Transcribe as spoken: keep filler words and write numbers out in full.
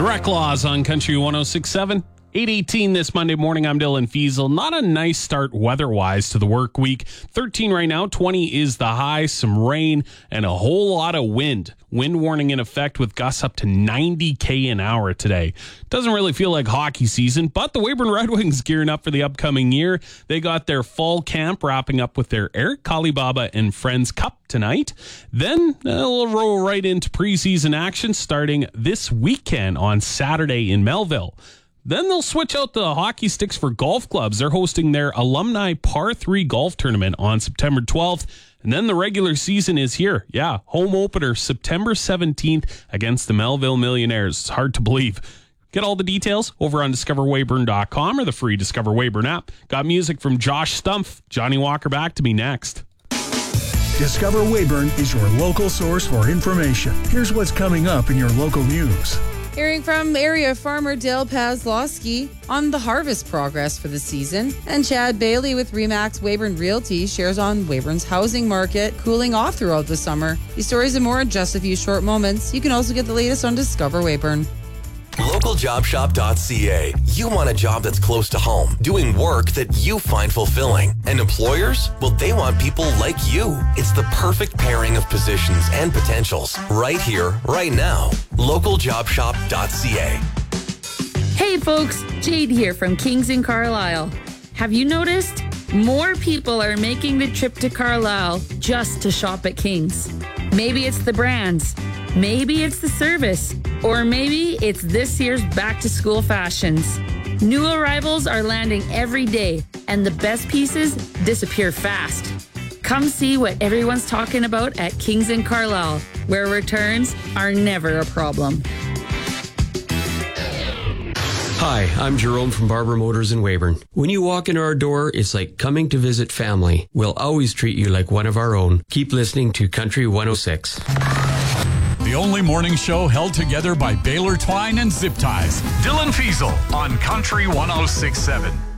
The Rec Laws on Country one oh six point seven. eight eighteen this Monday morning. I'm Dylan Fiesel. Not a nice start weather-wise to the work week. thirteen right now, twenty is the high, some rain, and a whole lot of wind. Wind warning in effect with gusts up to ninety kilometers an hour today. Doesn't really feel like hockey season, but the Weyburn Red Wings gearing up for the upcoming year. They got their fall camp wrapping up with their Eric Kalibaba and Friends Cup tonight. Then they'll roll right into preseason action starting this weekend on Saturday in Melville. Then they'll switch out the hockey sticks for golf clubs. They're hosting their alumni par three golf tournament on September twelfth. And then the regular season is here. Yeah, home opener September seventeenth against the Melville Millionaires. It's hard to believe. Get all the details over on discover weyburn dot com or the free Discover Weyburn app. Got music from Josh Stumpf. Johnny Walker back to me next. Discover Weyburn is your local source for information. Here's what's coming up in your local news. Hearing from area farmer Dale Pazlowski on the harvest progress for the season. And Chad Bailey with Remax Weyburn Realty shares on Weyburn's housing market cooling off throughout the summer. These stories and more in just a few short moments. You can also get the latest on Discover Weyburn. local job shop dot c a. You want a job that's close to home, doing work that you find fulfilling. And employers? Well, they want people like you. It's the perfect pairing of positions and potentials. Right here, right now. local job shop dot c a. Hey folks, Jade here from Kings in Carlisle. Have you noticed? More people are making the trip to Carlisle just to shop at Kings. Maybe it's the brands. Maybe it's the service, or maybe it's this year's back-to-school fashions. New arrivals are landing every day, and the best pieces disappear fast. Come see what everyone's talking about at Kings in Carlisle, where returns are never a problem. Hi, I'm Jerome from Barber Motors in Weyburn. When you walk into our door, it's like coming to visit family. We'll always treat you like one of our own. Keep listening to Country one oh six. The only morning show held together by Baylor Twine and Zip Ties. Dylan Fiesel on Country one oh six point seven.